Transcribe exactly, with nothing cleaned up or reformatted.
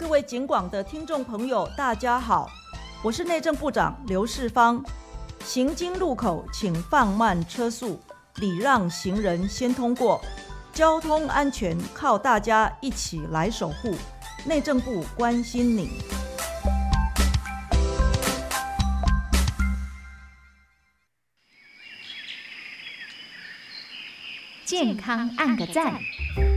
各位警广的听众朋友，大家好，我是内政部长刘世芳。行经路口请放慢车速，礼让行人先通过。交通安全靠大家一起来守护，内政部关心你。 健康按个赞。